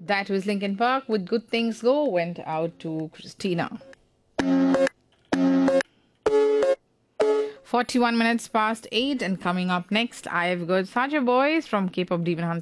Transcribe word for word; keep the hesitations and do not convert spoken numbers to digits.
That was Linkin Park with Good Things Go went out to Christina. forty-one minutes past eight, and coming up next, I've got Saja Boys from K-pop Demon Hunter.